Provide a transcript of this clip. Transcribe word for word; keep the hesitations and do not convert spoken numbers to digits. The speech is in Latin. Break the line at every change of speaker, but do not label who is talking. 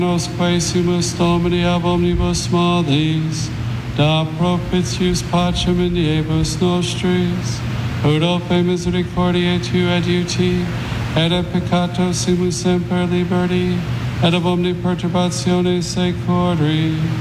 Nosque sumus Domini ab omnibus malis, da propitius pacem in diebus nostris, ut ope misericordiae tu adiuti, et a peccato sumus semper liberti, et ab omni perturbatione secori.